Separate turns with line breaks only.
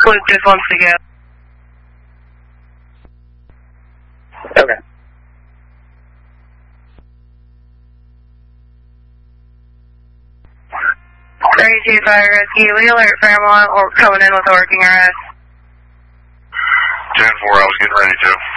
Luke just wants to go.
Okay.
Crazy Fire Rescue, we alert Fairmont or coming in with a working arrest.
10-4, I was getting ready to.